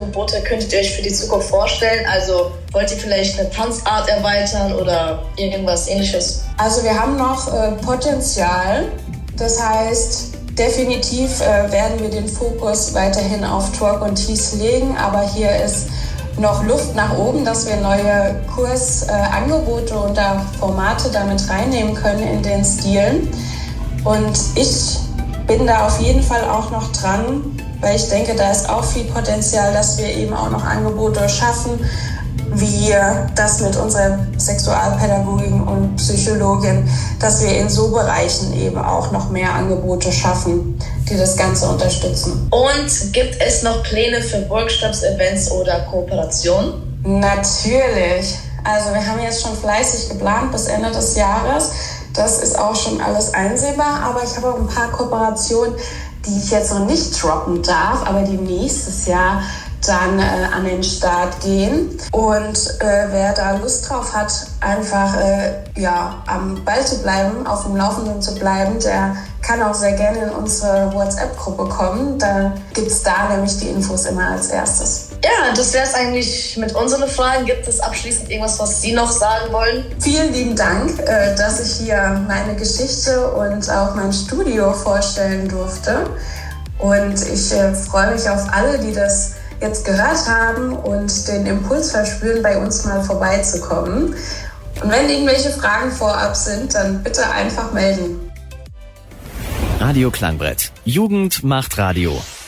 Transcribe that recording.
Angebote könntet ihr euch für die Zukunft vorstellen? Also wollt ihr vielleicht eine Tanzart erweitern oder irgendwas Ähnliches? Also wir haben noch Potenzial. Das heißt, definitiv werden wir den Fokus weiterhin auf Twerk und Tease legen, aber hier ist noch Luft nach oben, dass wir neue Kursangebote und da Formate damit reinnehmen können in den Stilen. Und ich bin da auf jeden Fall auch noch dran, weil ich denke, da ist auch viel Potenzial, dass wir eben auch noch Angebote schaffen, wie das mit unserer Sexualpädagogin und Psychologin, dass wir in so Bereichen eben auch noch mehr Angebote schaffen, die das Ganze unterstützen. Und gibt es noch Pläne für Workshops, Events oder Kooperationen? Natürlich. Also wir haben jetzt schon fleißig geplant bis Ende des Jahres. Das ist auch schon alles einsehbar, aber ich habe auch ein paar Kooperationen, die ich jetzt noch nicht droppen darf, aber die nächstes Jahr dann an den Start gehen. Und wer da Lust drauf hat, einfach am Ball zu bleiben, auf dem Laufenden zu bleiben, der kann auch sehr gerne in unsere WhatsApp-Gruppe kommen. Da gibt es da nämlich die Infos immer als erstes. Ja, das wäre es eigentlich mit unseren Fragen. Gibt es abschließend irgendwas, was Sie noch sagen wollen? Vielen lieben Dank, dass ich hier meine Geschichte und auch mein Studio vorstellen durfte. Und ich freue mich auf alle, die das jetzt gehört haben und den Impuls verspüren, bei uns mal vorbeizukommen. Und wenn irgendwelche Fragen vorab sind, dann bitte einfach melden. Radio Klangbrett. Jugend macht Radio.